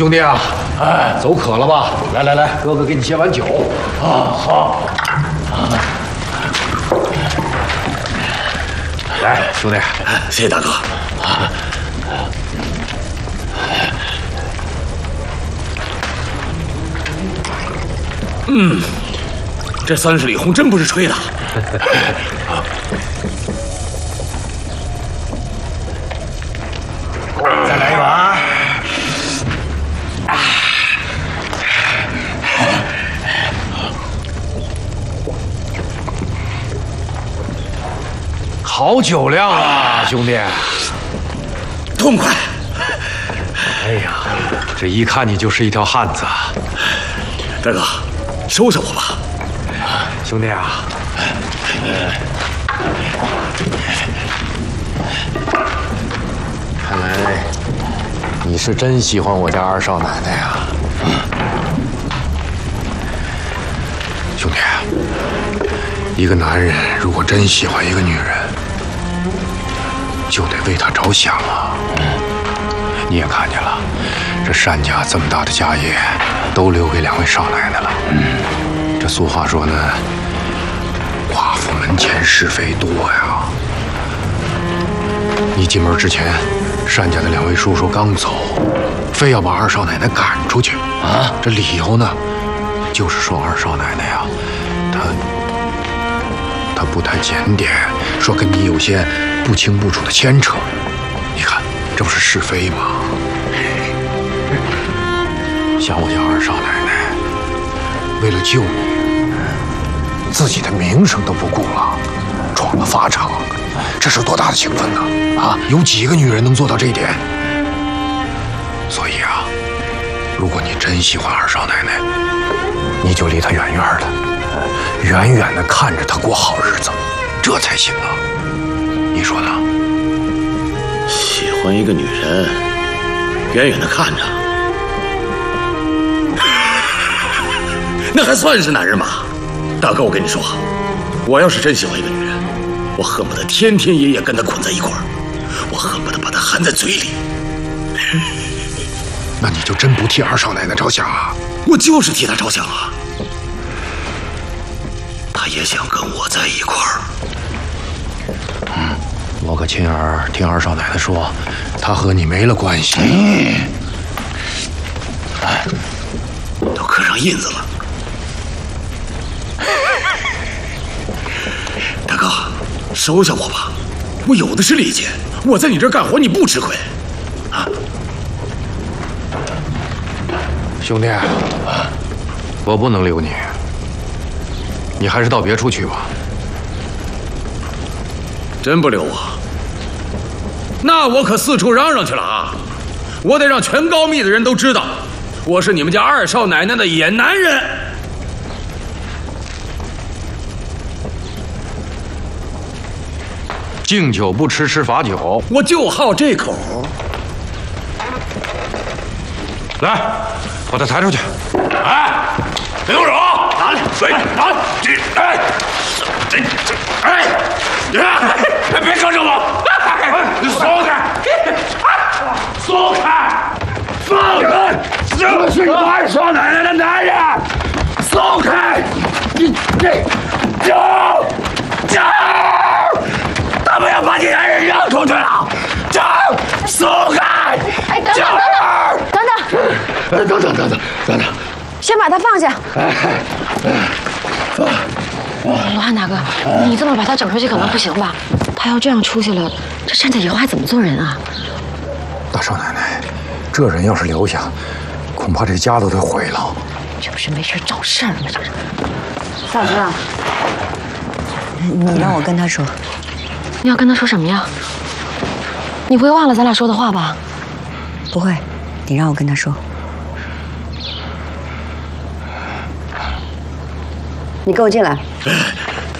兄弟啊，哎，走渴了吧？来来来，哥哥给你些碗酒。啊，好。来，兄弟， 谢谢大哥。这30里红真不是吹的。 再来一碗。好酒量啊，兄弟！ 痛快！ 哎呀，这一看你就是一条汉子。 大哥，收下我吧。 兄弟啊，看来你是真喜欢我家二少奶奶呀。兄弟，一个男人如果真喜欢一个女人，就得为她着想啊。你也看见了，这单家这么大的家业，都留给2位少奶奶了。这俗话说呢，寡妇门前是非多呀。你进门之前，单家的2位叔叔刚走，非要把二少奶奶赶出去啊！这理由呢，就是说二少奶奶呀，她不太检点，说跟你有些不清不楚的牵扯。你看，这不是是非吗？像我家二少奶奶，为了救你，自己的名声都不顾了，闯了法场，这是多大的情分呢？啊，有几个女人能做到这一点？所以啊，如果你真喜欢二少奶奶，你就离她远远的，远远的看着她过好日子，这才行啊。你说呢？ 喜欢一个女人，远远的看着，那还算是男人吗？大哥，我跟你说，我要是真喜欢一个女人，我恨不得天天夜夜跟她捆在一块儿，我恨不得把她含在嘴里。 那你就真不替二少奶奶着想啊？ 我就是替她着想啊，她也想跟我在一块儿。 我可亲耳听二少奶奶说，她和你没了关系。 都刻上印子了。大哥，收下我吧，我有的是力气，我在你这儿干活，你不吃亏啊。 兄弟，我不能留你，你还是到别处去吧。 真不留我，那我可四处嚷嚷去了啊！我得让全高密的人都知道，我是你们家二少奶奶的野男人。 敬酒不吃吃罚酒， 我就好这口。 来，把他抬出去。 哎，别动手！拿来，拿来！别抓着我！你松开！松开！放开！这是你二少奶奶的男人！松开！你走！他们要把你男人扔出去了！走！松开！ 哎，等等，先把他放下。罗汉大哥，你这么把他整出去可能不行吧？他要这样出去了，这单家以后还怎么做人啊？ 大少奶奶，这人要是留下，恐怕这家都得毁了。 这不是没事找事儿吗？这是。嫂子，你让我跟他说。你要跟他说什么呀？你不会忘了咱俩说的话吧？ 不会，你让我跟他说。你跟我进来。